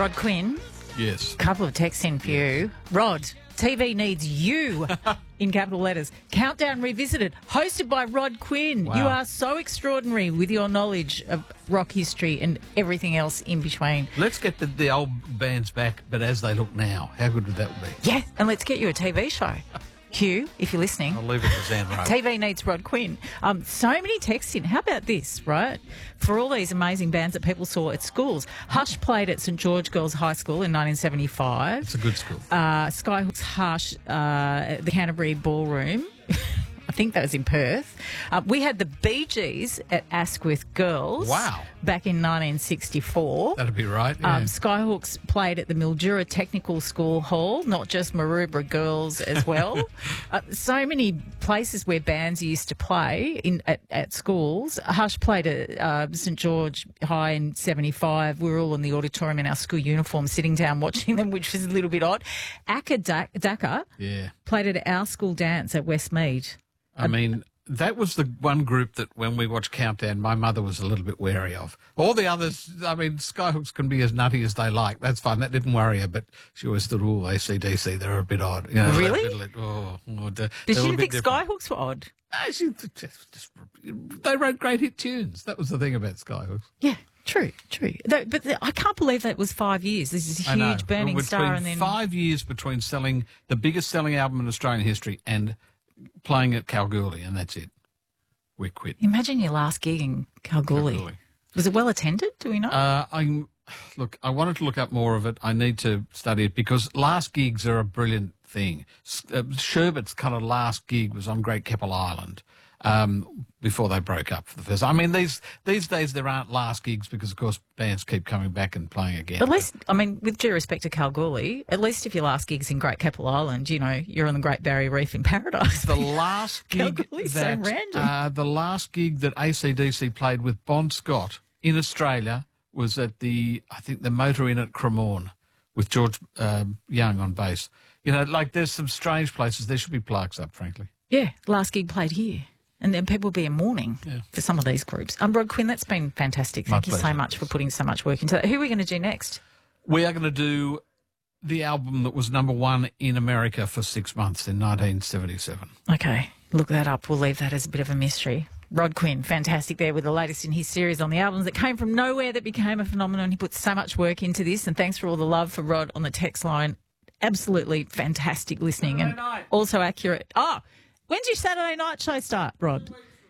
Rod Quinn, Yes. couple of texts in for you. Rod, TV needs you in capital letters. Countdown Revisited, hosted by Rod Quinn. Wow. You are so extraordinary with your knowledge of rock history and everything else in between. Let's get the old bands back, but as they look now. How good would that be? Yeah, and let's get you a TV show. Hugh, if you're listening. I'll leave it to Zan Rowe. TV needs Rod Quinn. So many texts in. How about this, right? For all these amazing bands that people saw at schools. Hush played at St George Girls High School in 1975. It's a good school. Skyhook's Hush at the Canterbury Ballroom. I think that was in Perth. We had the Bee Gees at Asquith Girls. Wow. Back in 1964. That'd be right. Yeah. Skyhooks played at the Mildura Technical School Hall, not just Maroubra Girls as well. So many places where bands used to play at schools. Hush played at St George High in 75. We were all in the auditorium in our school uniform sitting down watching them, which was a little bit odd. Akka Daka played at our school dance at Westmead. I mean, that was the one group that when we watched Countdown, my mother was a little bit wary of. All the others, I mean, Skyhooks can be as nutty as they like. That's fine. That didn't worry her, but she always thought, oh, AC/DC, they're a bit odd. You know, Really? Did Did she think Skyhooks were odd? They wrote great hit tunes. That was the thing about Skyhooks. Yeah, true. But I can't believe that was 5 years. This is a huge burning star. And then 5 years between selling the biggest selling album in Australian history and playing at Kalgoorlie, and that's it. We quit. Imagine your last gig in Kalgoorlie. Was it well attended? Do we know? I wanted to look up more of it. I need to study it because last gigs are a brilliant thing. Sherbet's kind of last gig was on Great Keppel Island before they broke up for the first. I mean, these days there aren't last gigs because, of course, bands keep coming back and playing again. At least, I mean, with due respect to Kalgoorlie, at least if your last gig's in Great Keppel Island, you know, you're on the Great Barrier Reef in paradise. The last gig Kalgoorlie's so random. The last gig that AC/DC played with Bon Scott in Australia was at the Motor Inn at Cremorne with George Young on bass. You know, like there's some strange places. There should be plaques up, frankly. Yeah, last gig played here. And then people will be in mourning for some of these groups. Rod Quinn, that's been fantastic. Thank you so much for putting so much work into that. Who are we going to do next? We are going to do the album that was number one in America for 6 months in 1977. Okay, look that up. We'll leave that as a bit of a mystery. Rod Quinn, fantastic there with the latest in his series on the albums that came from nowhere that became a phenomenon. He put so much work into this, and thanks for all the love for Rod on the text line. Absolutely fantastic listening and also accurate. Oh, when's your Saturday night show start, Rod?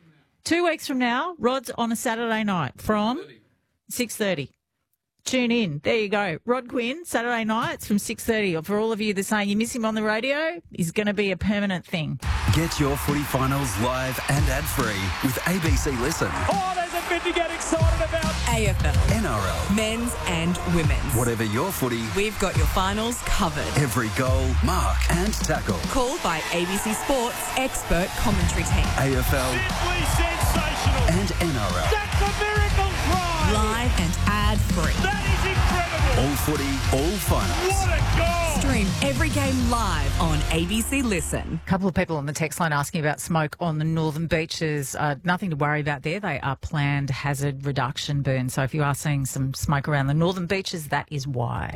2 weeks from now. Rod's on a Saturday night from 6:30. Tune in. There you go. Rod Quinn, Saturday nights from 6:30. For all of you that are saying you miss him on the radio, he's going to be a permanent thing. Get your footy finals live and ad-free with ABC Listen. Oh, there's a bit to get excited about. AFL, NRL. men's and women's. Whatever your footy, We've got your finals covered. every goal, mark and tackle. Called by ABC Sports expert commentary team. AFL Simply sensational. and NRL. That's a miracle try. Live and ad-free. That is incredible. All footy, all finals. What a goal. Stream every game live on ABC Listen. A couple of people on the text line asking about smoke on the northern beaches. Nothing to worry about there. They are planned hazard reduction burns. So if you are seeing some smoke around the northern beaches, that is why.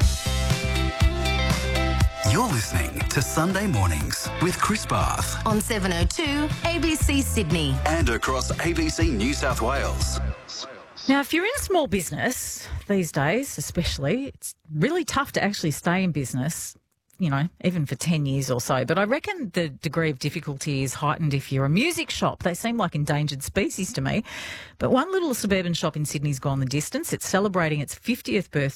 You're listening to Sunday Mornings with Chris Bath On 702 ABC Sydney. and across ABC New South Wales. Now, if you're in a small business these days, especially, it's really tough to actually stay in business, you know, even for 10 years or so. But I reckon the degree of difficulty is heightened if you're a music shop. They seem like endangered species to me. But one little suburban shop in Sydney's gone the distance. It's celebrating its 50th birthday